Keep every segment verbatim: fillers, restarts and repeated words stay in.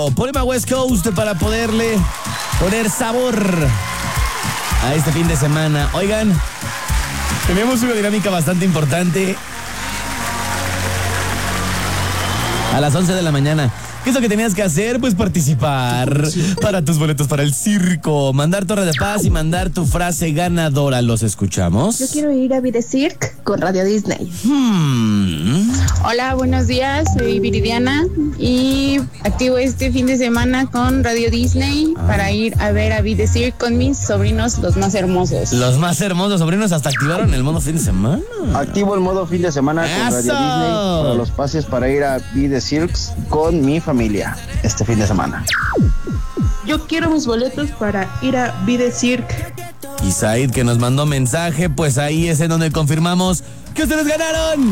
Poneme West Coast para poderle poner sabor a este fin de semana. Oigan, tenemos una dinámica bastante importante a las once de la mañana. ¿Qué es lo que tenías que hacer? Pues participar para tus boletos para el circo, mandar Torre de Paz y mandar tu frase ganadora. ¿Los escuchamos? Yo quiero ir a Vida Cirque con Radio Disney. Hmm. Hola, buenos días, soy Viridiana y activo este fin de semana con Radio Disney ah. para ir a ver a Vida Cirque con mis sobrinos, los más hermosos. Los más hermosos sobrinos hasta activaron el modo fin de semana. Activo el modo fin de semana con Radio Disney para los pases para ir a Vida Cirque con mi familia. familia este fin de semana. Yo quiero mis boletos para ir a Vida Cirque. Y Said, que nos mandó mensaje, pues ahí es en donde confirmamos que ustedes ganaron.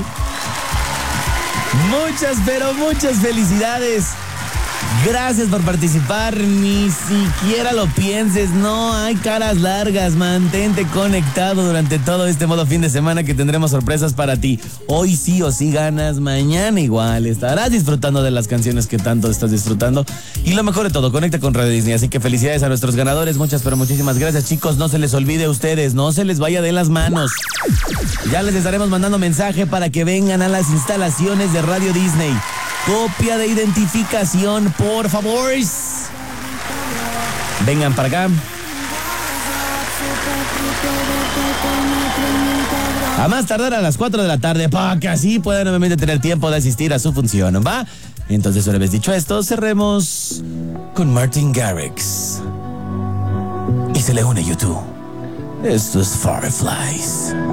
Muchas, pero muchas felicidades. Gracias por participar, ni siquiera lo pienses, no hay caras largas, mantente conectado durante todo este modo fin de semana que tendremos sorpresas para ti. Hoy sí o sí ganas, mañana igual, estarás disfrutando de las canciones que tanto estás disfrutando y lo mejor de todo, conecta con Radio Disney, así que felicidades a nuestros ganadores, muchas pero muchísimas gracias chicos, no se les olvide a ustedes, no se les vaya de las manos. Ya les estaremos mandando mensaje para que vengan a las instalaciones de Radio Disney. Copia de identificación, por favor. Vengan para acá. A más tardar a las cuatro de la tarde, para que así puedan nuevamente tener tiempo de asistir a su función, ¿va? Entonces, una vez dicho esto, cerremos con Martin Garrix. Y se le une YouTube. Esto es Fireflies.